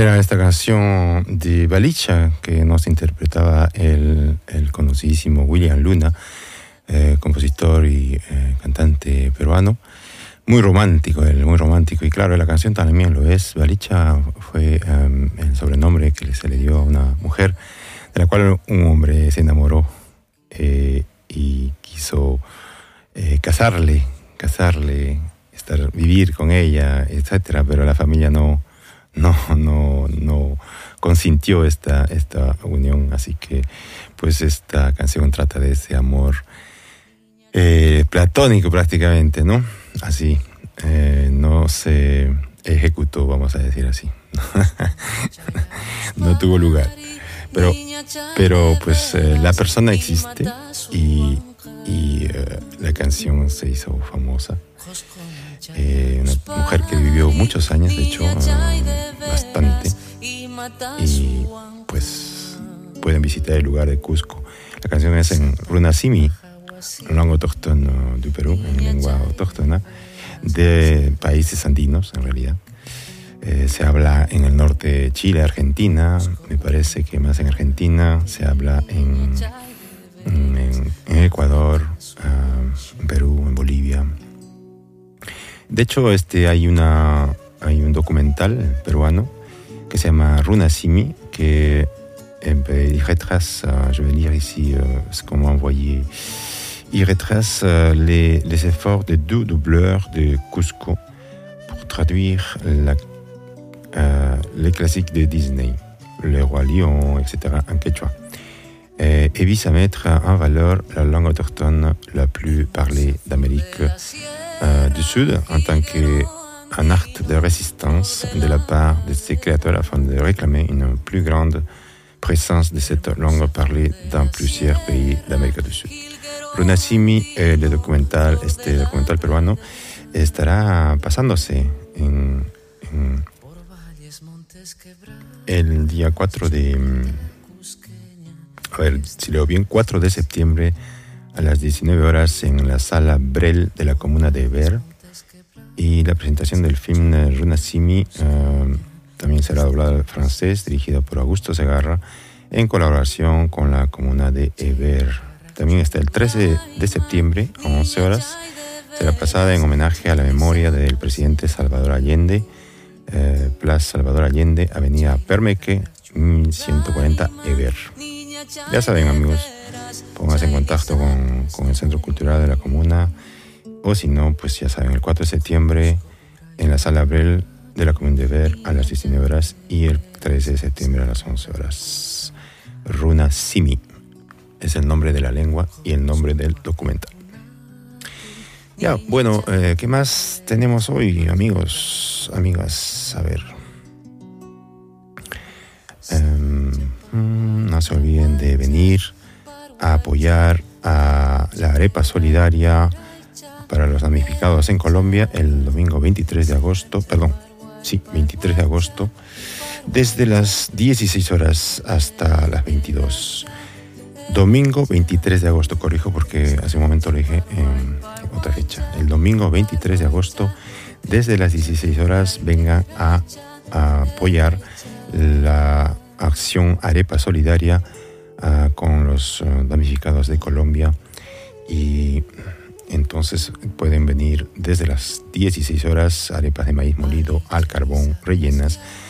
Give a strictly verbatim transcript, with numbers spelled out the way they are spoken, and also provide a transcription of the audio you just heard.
Era esta canción de Balicha que nos interpretaba el, el conocidísimo William Luna, eh, compositor y eh, cantante peruano. Muy romántico, él, muy romántico. Y claro, la canción también lo es. Balicha fue um, el sobrenombre que se le dio a una mujer de la cual un hombre se enamoró eh, y quiso eh, casarle, casarle, estar, vivir con ella, etcétera. Pero la familia no no no no consintió esta esta unión, así que pues esta canción trata de ese amor eh, platónico prácticamente, ¿no? Así eh, no se ejecutó, vamos a decir así. No tuvo lugar, pero pero pues eh, la persona existe y y eh, la canción se hizo famosa. Eh, una mujer que vivió muchos años, de hecho, uh, bastante, y pues pueden visitar el lugar de Cusco. La canción es en Runasimi, lengua autóctona del Perú, en lengua autóctona de países andinos, en realidad. Eh, se habla en el norte de Chile, Argentina, me parece que más en Argentina, se habla en, en, en Ecuador, uh, en Perú, en Bolivia. De hecho, este, hay, una, hay un documental peruano que se llama Runasimi, que eh, il retrace, uh, je vais lire ici uh, ce qu'on m'a envoyé, il retrace uh, les, les efforts de deux doubleurs de Cusco pour traduire la, uh, les classiques de Disney, Le Roi Lion, et cetera, en quechua, et, et vise à mettre en valeur la langue autochtone la plus parlée d'Amérique Euh, du Sud en tant qu'un acte de résistance de la part de ses créateurs afin de réclamer une plus grande présence de cette langue parlée dans plusieurs pays d'América du Sud. Runasimi, el documental, este documental peruano, estará pasándose en, en el día cuatro de... A ver, si leo bien, cuatro de septiembre a las diecinueve horas en la sala Brel de la comuna de Eber, y la presentación del film Runasimi uh, también será doblado al francés, dirigido por Augusto Segarra en colaboración con la comuna de Eber. También está el trece de septiembre a once horas, será pasada en homenaje a la memoria del presidente Salvador Allende, uh, Plaza Salvador Allende, Avenida Permeque, ciento cuarenta Eber. Ya saben, amigos, pónganse en contacto con, con el Centro Cultural de la Comuna, o si no, pues ya saben, el cuatro de septiembre en la Sala Brel de la Comuna de Ver a las diecinueve horas y el trece de septiembre a las once horas. Runasimi es el nombre de la lengua y el nombre del documental. Ya, bueno, eh, ¿qué más tenemos hoy, amigos, amigas? A ver. Um, no se olviden de venir a apoyar a la arepa solidaria para los damnificados en Colombia el domingo veintitrés de agosto, perdón, sí, veintitrés de agosto, desde las dieciséis horas hasta las veintidós. Domingo veintitrés de agosto, corrijo porque hace un momento lo dije en otra fecha. El domingo veintitrés de agosto, desde las dieciséis horas, vengan a, a apoyar la acción Arepa Solidaria Uh, con los uh, damnificados de Colombia, y entonces pueden venir desde las dieciséis horas, arepas de maíz molido al carbón rellenas